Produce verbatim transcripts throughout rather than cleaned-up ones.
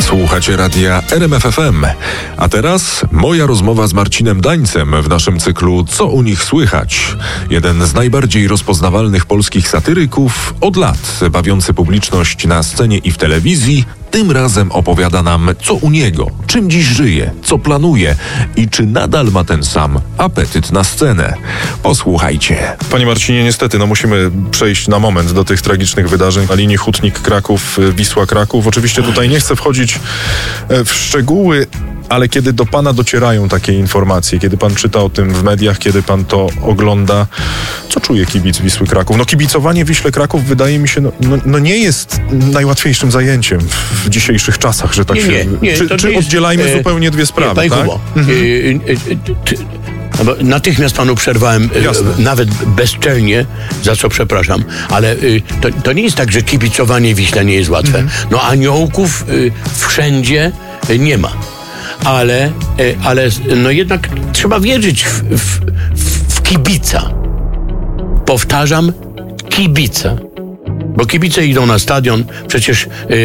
Słuchacie radia R M F F M. A teraz moja rozmowa z Marcinem Dańcem w naszym cyklu Co u nich słychać? Jeden z najbardziej rozpoznawalnych polskich satyryków od lat, bawiący publiczność na scenie i w telewizji, tym razem opowiada nam, co u niego, czym dziś żyje, co planuje i czy nadal ma ten sam apetyt na scenę. Posłuchajcie. Panie Marcinie, niestety, no musimy przejść na moment do tych tragicznych wydarzeń na linii Hutnik Kraków, Wisła Kraków. Oczywiście tutaj nie chcę wchodzić w szczegóły, ale kiedy do pana docierają takie informacje, kiedy pan czyta o tym w mediach, kiedy pan to ogląda, co czuje kibic Wisły Kraków? No kibicowanie Wiśle Kraków wydaje mi się, no, no, no nie jest najłatwiejszym zajęciem w, w dzisiejszych czasach, że tak nie, się... Nie, nie, czy czy jest, oddzielajmy e, zupełnie dwie sprawy, nie, tak? Kubo, mhm. e, e, e, e, natychmiast panu przerwałem, e, nawet bezczelnie, za co przepraszam, ale e, to, to nie jest tak, że kibicowanie Wiśle nie jest łatwe. Mhm. No aniołków e, wszędzie e, nie ma. Ale, ale no jednak trzeba wierzyć w, w, w kibica. Powtarzam, kibica. Bo kibice idą na stadion, przecież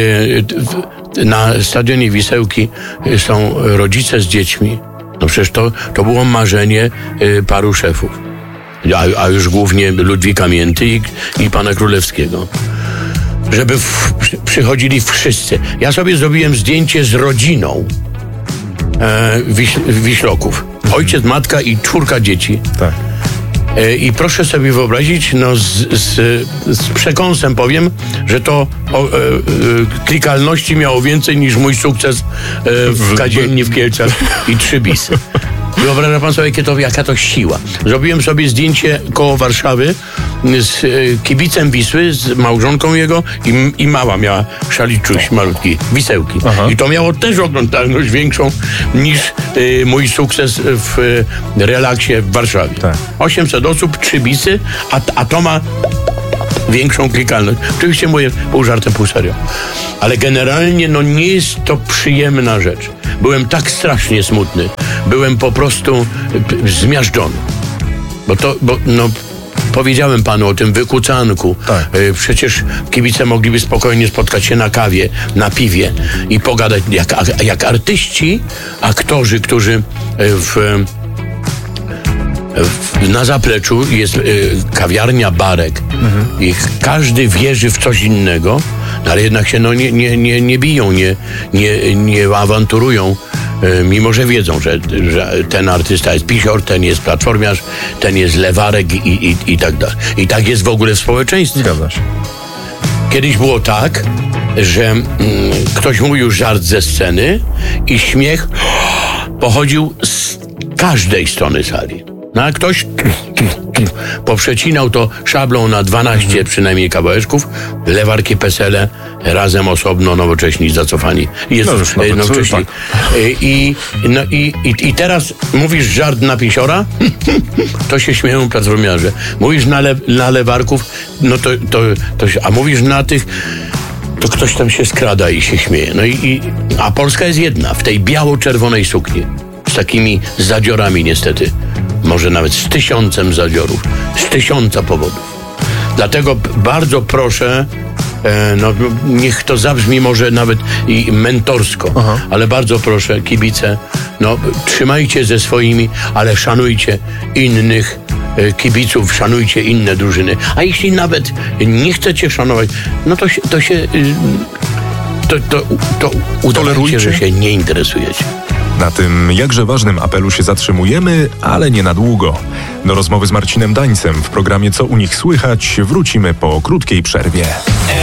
yy, na stadionie Wisełki są rodzice z dziećmi. No przecież to, to było marzenie yy, paru szefów. A, a już głównie Ludwika Mięty i, i pana Królewskiego. Żeby w, przychodzili wszyscy. Ja sobie zrobiłem zdjęcie z rodziną E, wiś, Wiśloków. Ojciec, matka i czwórka dzieci. Tak. E, I proszę sobie wyobrazić, no z, z, z przekąsem powiem, że to o, e, e, klikalności miało więcej niż mój sukces e, w Kadzielni w Kielcach i trzy bisy. Wyobraża pan sobie, jakie to, jaka to siła. Zrobiłem sobie zdjęcie koło Warszawy z e, kibicem Wisły, z małżonką jego i, i mała miała szaliczuś malutki, Wisełki. Aha. I to miało też oglądalność większą niż e, mój sukces w e, relaksie w Warszawie. Tak. osiemset osób, trzy bisy, a, a to ma większą klikalność. Oczywiście mówię pół żartem, pół serio. Ale generalnie no nie jest to przyjemna rzecz. Byłem tak strasznie smutny. Byłem po prostu p- zmiażdżony. Bo to, bo no powiedziałem panu o tym wykucanku. Tak. E, przecież kibice mogliby spokojnie spotkać się na kawie, na piwie i pogadać jak, jak artyści, aktorzy, którzy w na zapleczu jest y, kawiarnia, barek mhm. i każdy wierzy w coś innego, ale jednak się no, nie, nie, nie, nie biją, nie, nie, nie awanturują, y, mimo że wiedzą, że, że ten artysta jest pisior, ten jest platformiarz, ten jest lewarek i, i, i tak dalej. I tak jest w ogóle w społeczeństwie. Zgadza się. Kiedyś było tak, że mm, ktoś mówił żart ze sceny i śmiech pochodził z każdej strony sali. No a ktoś poprzecinał to szablą na dwanaście przynajmniej kawałeczków, lewarki, pesele, razem osobno, nowocześni, zacofani. Jest no już, nawet, nowocześni. Tak. I, no, i, i, I teraz mówisz żart na pisiora, to się śmieją platformiarze. Mówisz na, le, na lewarków, no to, to, to się, a mówisz na tych, to ktoś tam się skrada i się śmieje. No i, i, a Polska jest jedna, w tej biało-czerwonej sukni, z takimi zadziorami niestety. Może nawet z tysiącem zadziorów, z tysiąca powodów. Dlatego bardzo proszę, e, no, niech to zabrzmi może nawet i mentorsko, Aha. ale bardzo proszę, kibice, no, trzymajcie ze swoimi, ale szanujcie innych e, kibiców, szanujcie inne drużyny. A jeśli nawet nie chcecie szanować, no to się, to się y, to, to, to udawajcie, że się nie interesujecie. Na tym jakże ważnym apelu się zatrzymujemy, ale nie na długo. Do rozmowy z Marcinem Dańcem w programie Co u nich słychać wrócimy po krótkiej przerwie.